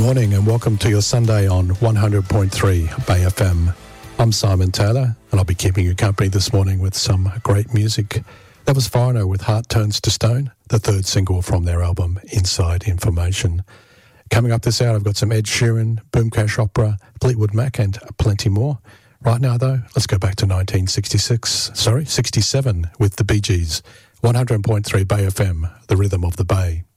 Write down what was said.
morning and welcome to your Sunday on 100.3 Bay FM. I'm Simon Taylor and I'll be keeping you company this morning with some great music. That was Foreigner with Heart Turns to Stone, the third single from their album Inside Information. Coming up this hour, I've got some Ed Sheeran, Boomcash Opera, Fleetwood Mac and plenty more. Right now though, let's go back to 67 with the Bee Gees. 100.3 Bay FM, the rhythm of the Bay.